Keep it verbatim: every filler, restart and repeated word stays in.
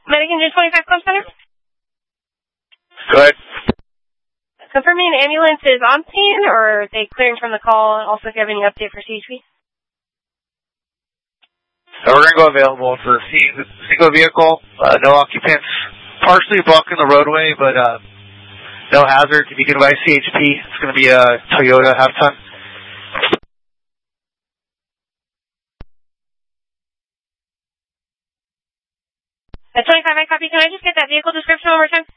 Medic Engine twenty-five Club Center. Go ahead. Confirming the ambulance is on scene, or are they clearing from the call? And also, if you have any update for C H P? So we're going to go available for scene. Single vehicle, uh, no occupants, partially blocking the roadway, but uh, no hazard. If you can advise C H P, it's going to be a Toyota half-ton. At twenty-five, I copy. Can I just get that vehicle description one more time?